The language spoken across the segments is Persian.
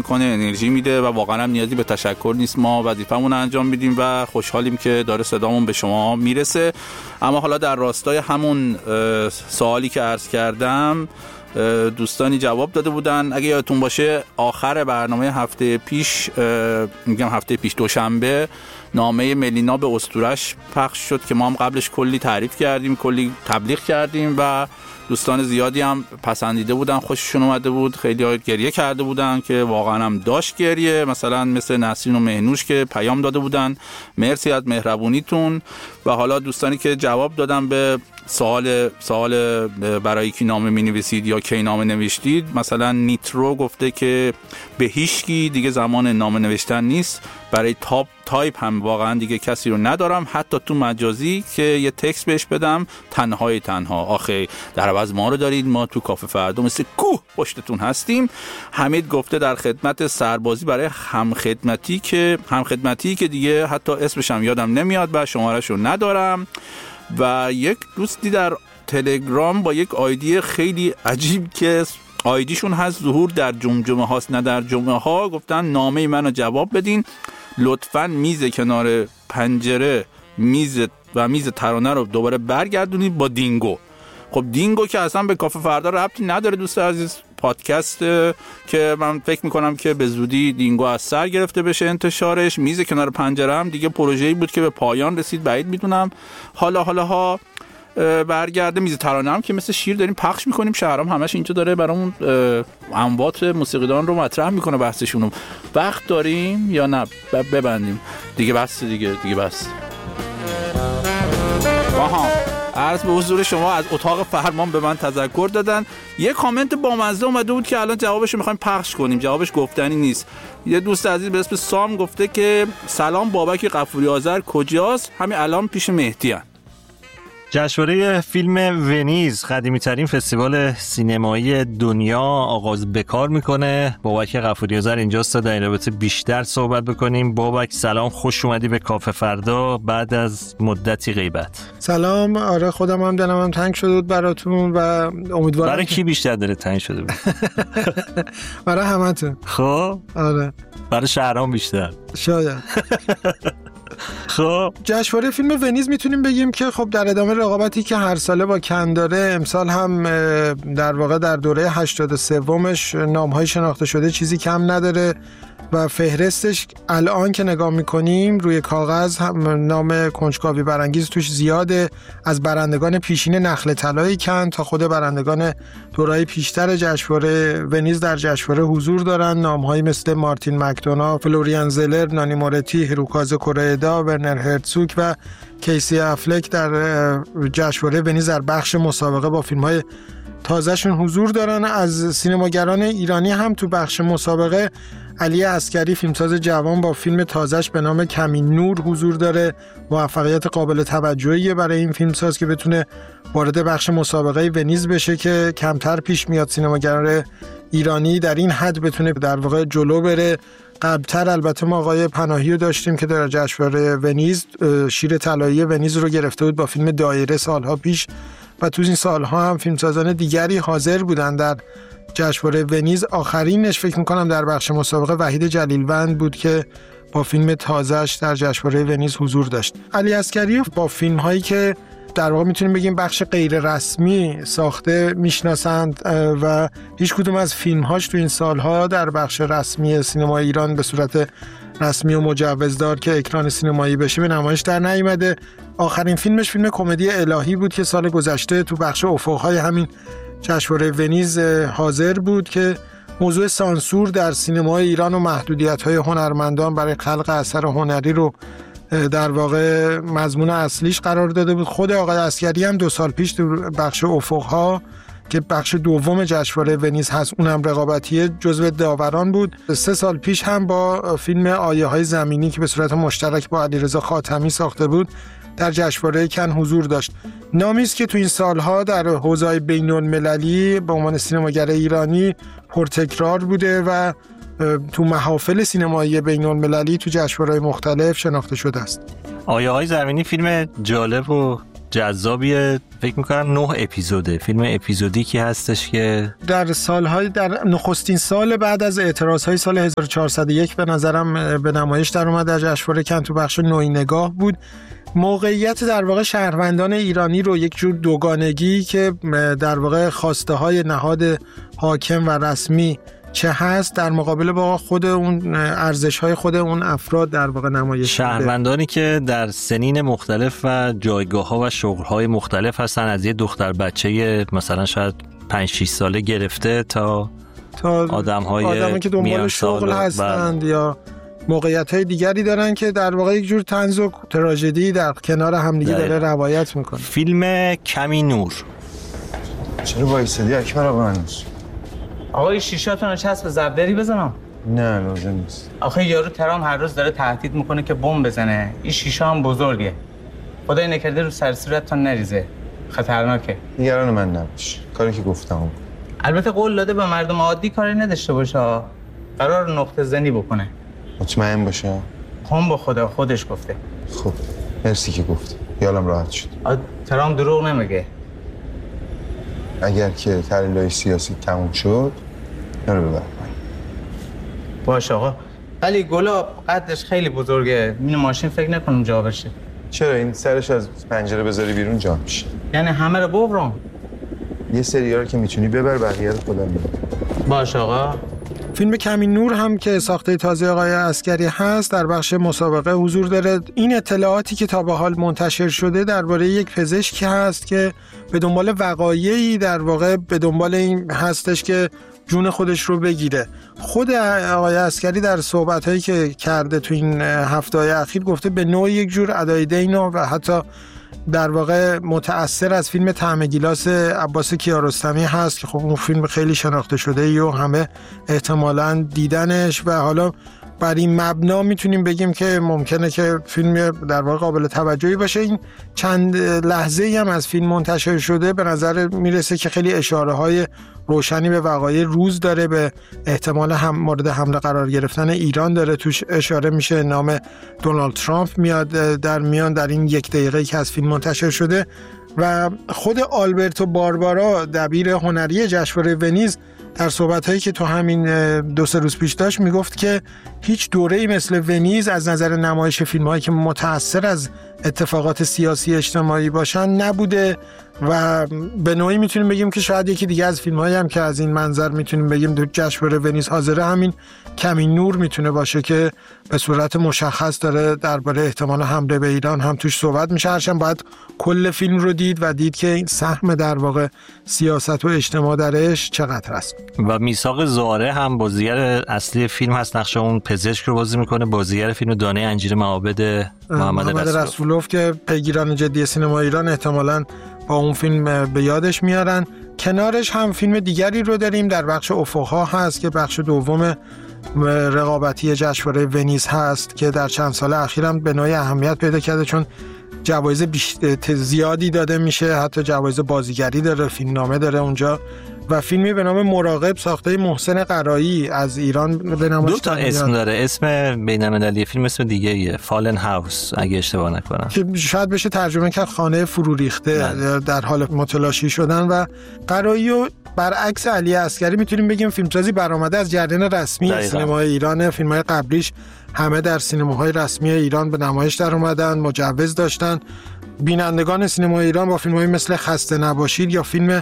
میکنه، انرژی میده و واقعا هم نیازی به تشکر نیست. ما وظیفمون رو انجام میدیم و خوشحالیم که داره صدامون به شما میرسه. اما حالا در راستای همون سوالی که عرض کردم دوستانی جواب داده بودن. اگه یادتون باشه آخر برنامه هفته پیش دوشنبه نامه ملینا به اسطورش پخش شد که ما هم قبلش کلی تعریف کردیم، کلی تبلیغ کردیم و دوستان زیادی هم پسندیده بودن، خوششون اومده بود. خیلی ها گریه کرده بودن که واقعا هم داشت گریه، مثلا مثل نسرین و مهنوش که پیام داده بودن مرسی از مهربونیتون. و حالا دوستانی که جواب دادن به سوال برای کی نامه می‌نویسید یا کی نامه نوشتید، مثلا نیترو گفته که به هیچکی دیگه زمان نامه نوشتن نیست، برای تایپ هم واقعا دیگه کسی رو ندارم، حتی تو مجازی که یه تکست بهش بدم تنها آخه در عوض ما رو دارید، ما تو کافه فردا مثل کوه پشتتون هستیم. حمید گفته در خدمت سربازی برای همخدمتی که دیگه حتی اسمش هم یادم نمیاد و شماره‌شو ندارم. و یک دوستی در تلگرام با یک آیدی خیلی عجیب که آیدیشون هست ظهور در جمجمه هاست نه در جمعه ها، گفتن نامه منو جواب بدین، لطفاً میز کنار پنجره میز ترانه رو دوباره برگردونید با دینگو. خب دینگو که اصلا به کافه فردا ربطی نداره دوست عزیز، پادکست که من فکر میکنم که به زودی دینگو از سر گرفته بشه انتشارش. میز کنار پنجره هم دیگه پروژه‌ای بود که به پایان رسید، بعید میدونم حالا برگرده. میز ترانه هم که مثل شیر داریم پخش میکنیم، شهرام همش اینجا داره برامون اموات موسیقیدان رو مطرح میکنه بحثشونو. وقت داریم یا نه ببندیم دیگه؟ بس دیگه بس. عرض به حضور شما از اتاق فرمان به من تذکر دادن. یه کامنت بامزه اومده بود که الان جوابش رو میخوایم پخش کنیم، جوابش گفتنی نیست. یه دوست عزیز به اسم سام گفته که سلام بابک غفوری آذر کجاست؟ همین الان پیش مهدی هستن. جشنواره فیلم ونیز، قدیمی‌ترین فستیوال سینمایی دنیا، آغاز به کار میکنه. بابک غفوری آذر اینجاست تا در این رابطه بیشتر صحبت بکنیم. بابک سلام، خوش اومدی به کافه فردا بعد از مدتی غیبت. سلام. آره خودم هم دلم هم تنگ شده بود براتون و امیدوارم. برای کی بیشتر داره تنگ شده بود؟ برای همتون. خب آره برای شهرام بیشتر شاید. خب جشنواره فیلم ونیز میتونیم بگیم که خب در ادامه رقابتی که هر ساله با کن داره، امسال هم در واقع در دوره 83مش نام‌های شناخته شده چیزی کم نداره و فهرستش الان که نگاه میکنیم روی کاغذ هم نام کنجکاوی برانگیز توش زیاده، از برندگان پیشین نخل طلای کن تا خود برندگان دوره‌های پیشتر جشنواره ونیز در جشنواره حضور دارن. نام‌هایی مثل مارتین مکدونا، فلوریان زلر، نانی مورتی، هیروکازو کوروئدا، ورنر هرتزوگ و کیسی افلک در جشنواره ونیز در بخش مسابقه با فیلم‌های تازه‌شون حضور دارن. از سینماگران ایرانی هم تو بخش مسابقه علی عسکری فیلمساز جوان با فیلم تازه‌اش به نام کمین نور حضور داره. موفقیت قابل توجهیه برای این فیلمساز که بتونه وارد بخش مسابقه ونیز بشه که کمتر پیش میاد سینماگران ایرانی در این حد بتونه در واقع جلو بره. قبلتر البته ما آقای پناهی رو داشتیم که در جشنواره ونیز شیر طلایی ونیز رو گرفته بود با فیلم دایره سالها پیش و تو این سالها هم فیلمسازان دیگری حاضر بودن در جشنواره ونیز. آخرینش فکر میکنم در بخش مسابقه وحید جلیلوند بود که با فیلم تازه‌اش در جشنواره ونیز حضور داشت. علی عسکری با فیلم هایی که در واقع میتونیم بگیم بخش غیر رسمی ساخته میشناسند و هیچ کدوم از فیلم هاش تو این سالها در بخش رسمی سینما ایران به صورت رسمی و مجوزدار که اکران سینمایی بشه به نمایش در نیامده. آخرین فیلمش فیلم کمدی الهی بود که سال گذشته تو بخش افق‌های همین جشنواره ونیز حاضر بود که موضوع سانسور در سینمای ایران و محدودیت‌های هنرمندان برای خلق اثر هنری رو در واقع مضمون اصلیش قرار داده بود. خود آقای عسکری هم 2 سال پیش تو بخش افق‌ها که بخش دوم جشنواره ونیز هست اونم رقابتیه جزو داوران بود. 3 سال پیش هم با فیلم آیه‌های زمینی که به صورت مشترک با علیرضا خاتمی ساخته بود در جشنواره کن حضور داشت. نامی است که تو این سالها در حوزه‌های بین‌المللی به عنوان سینماگر ایرانی پرتکرار بوده و تو محافل سینمایی بین‌المللی تو جشنواره‌های مختلف شناخته شده است. آیه‌های زمینی فیلم جالب و جذابیه. فکر میکنم 9 اپیزوده، فیلم اپیزودیکی هستش که در سالهای در نخستین سال بعد از اعتراضهای سال 1401 به نظرم به نمایش در اومد در جشنواره کن تو بخش نوعی نگاه بود. موقعیت در واقع شهروندان ایرانی رو یک جور دوگانگی که در واقع خواسته های نهاد حاکم و رسمی چه هست در مقابل با خود اون ارزش‌های خود اون افراد در واقع نمایش شهروندانی که در سنین مختلف و جایگاه‌ها و شغل‌های مختلف هستن، از یه دختر بچه مثلا شاید 5-6 ساله گرفته تا آدمی که دنبال شغل هستند یا موقعیت‌های دیگری دارن که در واقع یک جور طنز و تراژدی در کنار همدیگه داره روایت میکنه. فیلم کمی نور. چرا وایسادی اکبر آقا هنوز؟ آقای شیشاتون رو چسب زبدری بزنم؟ نه لازم نیست. آخه یارو ترام هر روز داره تهدید میکنه که بمب بزنه. این شیشه هم بزرگه. خدای نکرده رو سر صورتتون نریزه. خطرناکه. نگران من نباش. کاری که گفتم. البته قول داده به مردم عادی کاری نداشته باشه. قرار نقطه زنی بکنه. مطمئن باشه. قم به خدا خودش گفته. خب مرسی که گفت. خیالم راحت شد. ترام دروغ نمیگه. اگر که تحلیل‌های سیاسی تموم شد نرو ببر پایین. باشه آقا. ولی گلاب قدش خیلی بزرگه. این ماشین فکر نکنم جا بشه. چرا این سرش از پنجره بذاری بیرون جا میشه؟ یعنی همه رو ببرم. یه سری‌ها رو که میتونی ببر، بقیه رو خودم میبرم. باشه آقا. فیلم کمی نور هم که ساخته تازه آقای عسگری هست در بخش مسابقه حضور داره. این اطلاعاتی که تا به حال منتشر شده درباره یک پزشکی هست که به دنبال وقایعی در واقع به دنبال این هستش که جون خودش رو بگیره. خود آقای عسگری در صحبت‌هایی که کرده تو این هفته‌های اخیر گفته به نوعی یک جور ادای دین و حتی در واقع متأثر از فیلم طعم گیلاس عباس کیارستمی هست که خب اون فیلم خیلی شناخته شده و همه احتمالاً دیدنش و حالا بر این مبنا میتونیم بگیم که ممکنه که فیلم در واقع قابل توجهی باشه. این چند لحظه‌ای هم از فیلم منتشر شده به نظر میرسه که خیلی اشاره‌های روشنی به وقایع روز داره، به احتمال هم مورد حمله قرار گرفتن ایران داره توش اشاره میشه. نام دونالد ترامپ میاد در میان در این 1 دقیقه‌ای که از فیلم منتشر شده و خود آلبرتو باربارا دبیر هنری جشنواره ونیز در صحبت‌هایی که تو همین 2-3 روز پیش داشت میگفت که هیچ دوره‌ای مثل ونیز از نظر نمایش فیلم‌هایی که متأثر از اتفاقات سیاسی اجتماعی باشن نبوده و به نوعی میتونیم بگیم که شاید یکی دیگه از فیلم‌هایی هم که از این منظر میتونیم بگیم تو جشنواره ونیز حاضره همین کمی نور میتونه باشه که به صورت مشخص داره درباره احتمال حمله به ایران هم توش صحبت میشه. هرچند باید کل فیلم رو دید و دید که این سهم در واقع سیاست و اجتماع درش چقدر است. و میثاق زاره هم بازیگر اصلی فیلم هست، نقش اون پزشک رو بازی میکنه، بازیگر فیلم دانه انجیر معابد محمد رسولوف که پیگیران جدی سینما ایران احتمالاً با اون فیلم به یادش میارن. کنارش هم فیلم دیگری رو داریم در بخش افق‌ها هست که بخش دوم رقابتی جشنواره ونیز هست که در چند سال اخیرم به نوعی اهمیت پیدا کرده چون جوایز زیادی داده میشه، حتی جوایز بازیگری داره، فیلمنامه داره اونجا و فیلمی به نام مراقب ساخته محسن قرایی از ایران به نمایش 2 تا اسم داره. اسم بین‌المللی فیلم اسم دیگه ایه، فالن هاوس اگه اشتباه نکنم، که شاید بشه ترجمه کرد خانه فرو ریخته در حال متلاشی شدن. و قرایی و برعکس علی عسگری میتونیم بگیم فیلمسازی برآمده از جریان رسمی سینمای ایران. فیلم‌های قبلیش همه در سینماهای رسمی ایران به نمایش در اومدن، مجوز داشتن. بینندگان سینمای ایران با فیلم‌های مثل خسته نباشید یا فیلم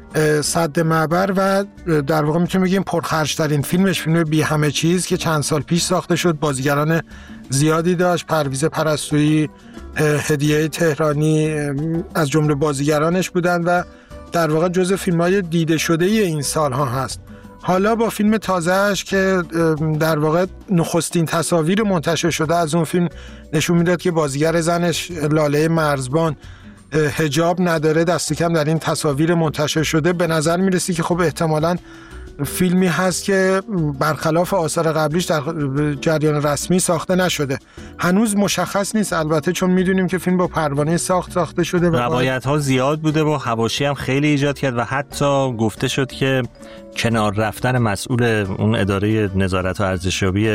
سد معبر و در واقع میتونیم بگیم پرخرج‌ترین فیلمش فیلم بی همه چیز که چند سال پیش ساخته شد، بازیگران زیادی داشت، پرویز پرستویی، هدیه تهرانی از جمله بازیگرانش بودند و در واقع جزو فیلم‌های دیده شده این سال‌ها هست. حالا با فیلم تازه‌اش که در واقع نخستین تصاویر منتشر شده از اون فیلم نشون میداد که بازیگر زنش لاله مرزبان حجاب نداره، دست کم در این تصاویر منتشر شده. به نظر میرسی که خب احتمالاً فیلمی هست که برخلاف آثار قبلیش در جریان رسمی ساخته نشده. هنوز مشخص نیست البته چون میدونیم که فیلم با پروانه ساخته شده و روایت‌ها زیاد بوده و حواشی هم خیلی ایجاد کرد و حتی گفته شد که کنار رفتن مسئول اون اداره نظارت و ارزشیابی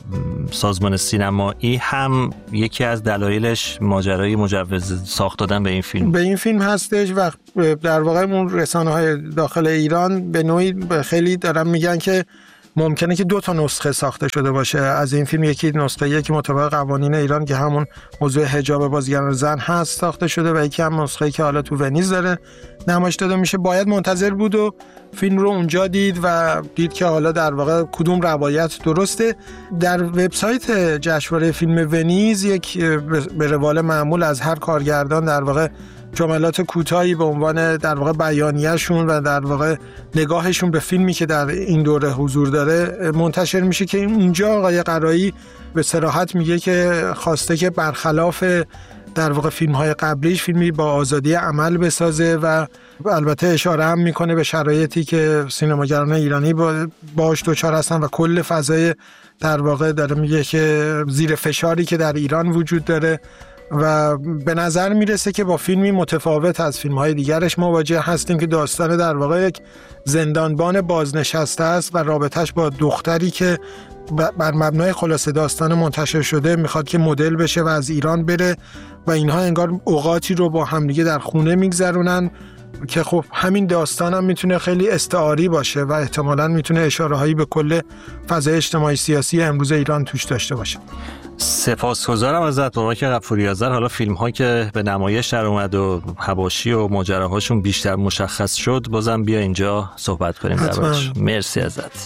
سازمان سینمایی هم یکی از دلایلش ماجرای مجوز ساخت دادن به این فیلم هستش و در واقع اون رسانه‌های داخل ایران به نوعی خیلی دارن میگن که ممکنه که 2 تا نسخه ساخته شده باشه از این فیلم. یکی مطابق قوانین ایران که همون موضوع حجاب بازیگران زن هست ساخته شده و یکی هم نسخه‌ای که حالا تو ونیز داره نمایش داده میشه. باید منتظر بود و فیلم رو اونجا دید که حالا در واقع کدوم روایت درسته. در وبسایت جشنواره فیلم ونیز یک به روال معمول از هر کارگردان در واقع جملات کوتاهی به عنوان در واقع بیانیه‌شون و در واقع نگاهشون به فیلمی که در این دوره حضور داره منتشر میشه که اونجا آقای قرایی به صراحت میگه که خواسته که برخلاف در واقع فیلم‌های قبلیش فیلمی با آزادی عمل بسازه و البته اشاره هم میکنه به شرایطی که سینماگران ایرانی باهاش دچار هستن و کل فضای در واقع داره میگه که زیر فشاری که در ایران وجود داره و به نظر میرسه که با فیلمی متفاوت از فیلم‌های دیگرش مواجه هستیم که داستان در واقع یک زندانبان بازنشسته است و رابطش با دختری که بر مبنای خلاصه داستان منتشر شده میخواد که مدل بشه و از ایران بره و اینها انگار اوقاتی رو با همدیگه در خونه میگذرونن که خب همین داستان هم میتونه خیلی استعاری باشه و احتمالاً میتونه اشاره هایی به کل فضای اجتماعی سیاسی امروز ایران توش داشته باشه. سپاسگزارم ازت بابک غفوری آذر. حالا فیلم ها که به نمایش در اومد و حواشی و ماجراهاشون بیشتر مشخص شد بازم بیا اینجا صحبت کنیم دربارش. مرسی ازت.